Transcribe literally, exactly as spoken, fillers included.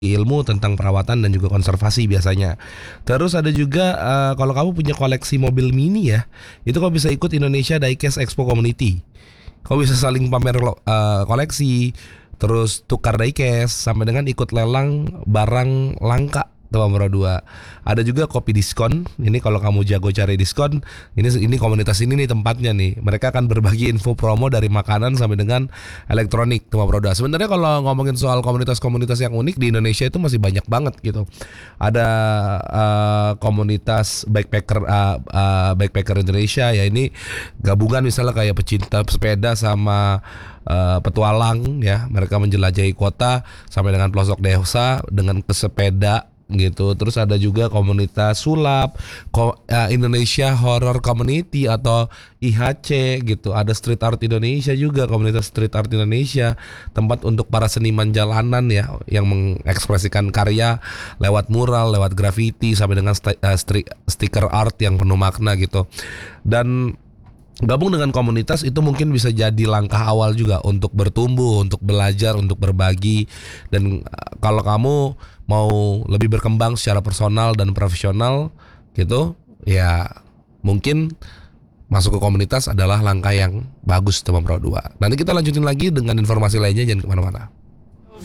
ilmu tentang perawatan dan juga konservasi biasanya. Terus ada juga uh, kalau kamu punya koleksi mobil mini ya, itu kau bisa ikut Indonesia Diecast Expo Community. Kau bisa saling pamer uh, koleksi, terus tukar diecast sampai dengan ikut lelang barang langka Tuan Pro dua. Ada juga kopi diskon. Ini kalau kamu jago cari diskon, ini ini komunitas ini nih tempatnya nih. Mereka akan berbagi info promo dari makanan sampai dengan elektronik Tuan Pro dua. Sebenarnya kalau ngomongin soal komunitas-komunitas yang unik di Indonesia itu masih banyak banget gitu. Ada uh, komunitas backpacker uh, uh, backpacker Indonesia ya, ini gabungan misalnya kayak pecinta sepeda sama Uh, petualang ya, mereka menjelajahi kota sampai dengan pelosok desa dengan pesepeda gitu. Terus ada juga komunitas sulap, ko, uh, Indonesia Horror Community atau I H C gitu. Ada Street Art Indonesia juga, komunitas Street Art Indonesia, tempat untuk para seniman jalanan ya yang mengekspresikan karya lewat mural, lewat graffiti sampai dengan st- uh, stri- stiker art yang penuh makna gitu. Dan gabung dengan komunitas itu mungkin bisa jadi langkah awal juga untuk bertumbuh, untuk belajar, untuk berbagi. Dan kalau kamu mau lebih berkembang secara personal dan profesional gitu, ya mungkin masuk ke komunitas adalah langkah yang bagus teman Pro dua. Nanti kita lanjutin lagi dengan informasi lainnya, jangan kemana-mana.